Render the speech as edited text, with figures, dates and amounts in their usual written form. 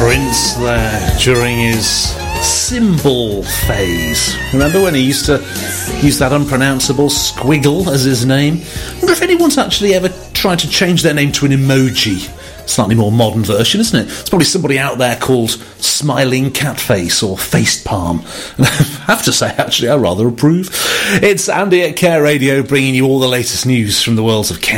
Prince there during his symbol phase. Remember when he used to use that unpronounceable squiggle as his name? I wonder if anyone's actually ever tried to change their name to an emoji. Slightly more modern version, isn't it? It's probably somebody out there called Smiling Catface or Faced Palm. And I have to say, actually, I rather approve. It's Andy at Care Radio bringing you all the latest news from the worlds of Care